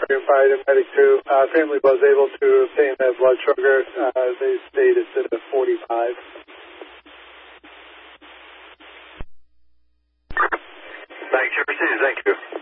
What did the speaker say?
paramedic 2. Family was able to obtain that blood sugar. They stated it's at 45. Thanks, Jefferson. Thank you.